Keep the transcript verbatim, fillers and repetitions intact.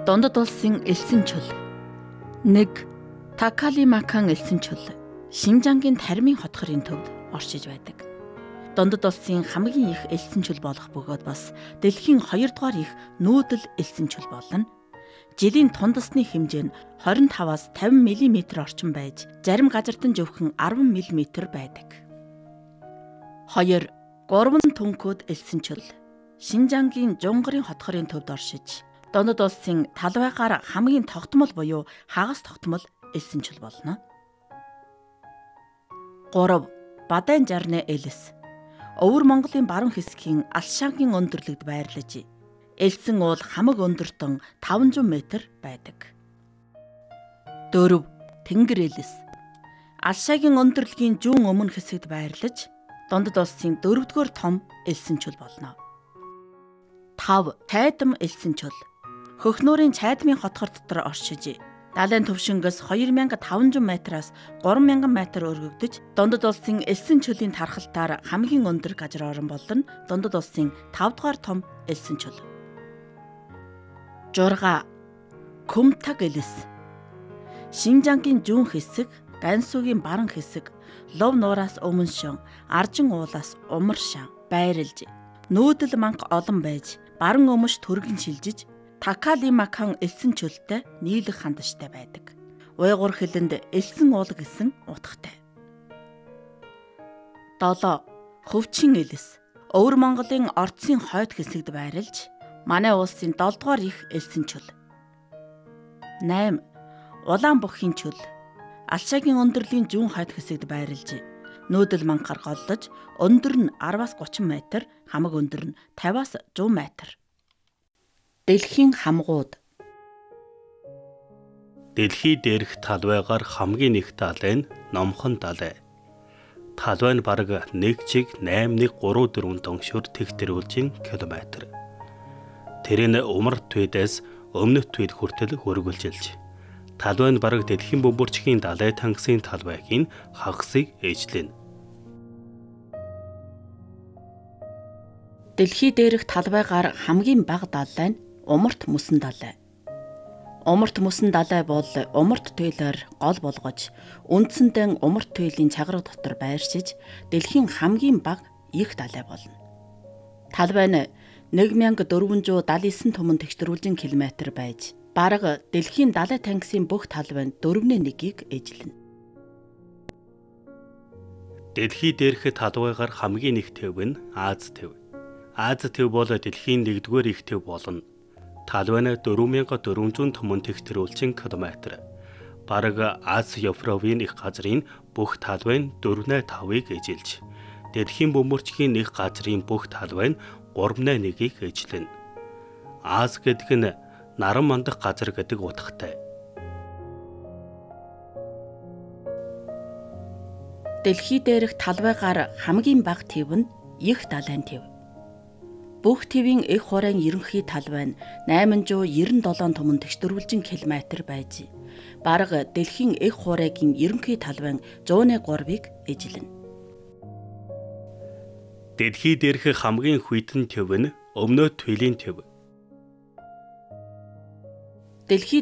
Дундад улсын элсэн чул. нэг. Такалимакан элсэн чул. Шинжангийн Таримын хотхорын төвд оршиж байдаг. Дундад улсын хамгийн их элсэн чул болох бөгөөд бас дэлхийн хоёрдугаар их нүүдэл элсэн чул болно. Жилийн тундасны хэмжээ нь двадцать таваас пचास миллиметр орчим байж, зарим газарт нь зөвхөн десять миллиметр байдаг. хоёр. Гурван түнхүүд элсэн чул. Шинжангийн Жунгарын хотхорын төвд оршиж, дундад улсын талбайгаар хамгийн тогтмол буюу хагас тогтмол элсэн чул болно. гурав. Бадан жарны элс. Өвөр Монголын баруун хэсгийн Алшаагийн өндөрлөгд байрлаж, элсэн уул хамаг өндөртөн таван зуун метр байдаг. дөрөв. Тэнгэр элс. Алшаагийн өндөрлөгийн зүүн өмнө хэсэгт байрлаж, дундад улсын дөрөвдүгээр том элсэн чул болно. тав. Цайдам элсэн чул. Хөхнүүрийн Цайдмын хотхор дотор оршиж, далайн төвшингөөс two thousand five hundred метраас three thousand метр өргөгдөж, дундад улсын элсэн чөлийн тархалтаар хамгийн өндөр газар орон болон дундад улсын five дугаар том элсэн чул. зурга. Кумтаг элс. Шинжангийн зүүн хэсэг, Гансүгийн баруун хэсэг, Лов нуураас өмнө шон, Аржин уулаас умар шан байрлж, нүүдэл манх олон байж, баруун өмш түргэн шилжиж, Такалимакан элсэн чөлтэй нийлэх хандажтай байдаг. Уйгур хэлэнд элсэн уул гэсэн утгатай. долоо. Хөвчин элс. Өвөр Монголын Ордсын хойд хэсэгт байрлаж, манай улсын seven дугаар их элсэн чул. eight. Улаан бүхийн чул. Алшаагийн өндөрлөгийн зүүн хойд хэсэгт байрлаж, нүүдэл мангахаар голлож, өндөр нь ten-аас thirty метр, хамаг өндөр нь fifty-аас one hundred метр. Дэлхийн хамгууд. Дэлхий дээрх талбайгаар хамгийн их далай нь Номхон далай. Талбай нь бараг нэг чиг eight one three four тоншор тэгтэрүүлжин километр. Тэр нь умард туйдаас өмнөд туйд хүртэл хөргөлжилж, талбай нь бараг дэлхийн бөмбөрчгийн далай тангасын талбайгийн хагасыг ээжлэнэ. Дэлхий дээрх талбайгаар хамгийн бага далай нь Умарт мөсөн далай. Умарт мөсөн далай бол умарт туйлаар гол болгож, үндсэндээ умарт туйлийн чагарга дотор байршиж, дэлхийн хамгийн бага их далай болно. Талбай нь one thousand four hundred seventy-nine түмэн тэгштрүүлжин километр байж, бараг дэлхийн далай тангасын бүх талбай нь дөрвөн нэгийг ээжлэнэ. Дэлхий дээрх талбайгаар хамгийн их төв нь Аз төв. Аз төв бол дэлхийн нэгдүгээр их төв болно. Талбай нь four thousand four hundred түмэн тэгштрүүлжин километр. Бараг Аз Европын их газрын бүх талбай нь four five-ыг ээжилж, дэлхийн бөмбөрчгийн их газрын бүх талбай нь three one-ыг ээжлэнэ. Аз гэдэг нь наран мандах газар гэдэг утгатай. Дэлхий дээрх талбайгаар хамгийн бага төв нь их далайн төв. Бүх твийн их хураан ерөнхий талбай нь eight hundred ninety-seven түмэн тэгштрүүлжин километр байж, бараг дэлхийн их хураагийн ерөнхий талбай нь one oh three-ыг ээжлэнэ. Дэлхий дээрх хамгийн хүйтэн төв нь Өмнөд туйлийн төв. Дэлхий